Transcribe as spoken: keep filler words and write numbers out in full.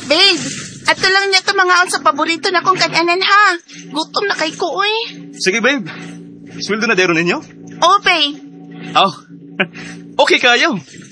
Babe, ato lang niya to mga on sa paborito na kong kananan ha. Gutom na kay ko, uy. Sige, babe. Sweldo na dero ninyo? Oh, babe. Oh, okay kayo.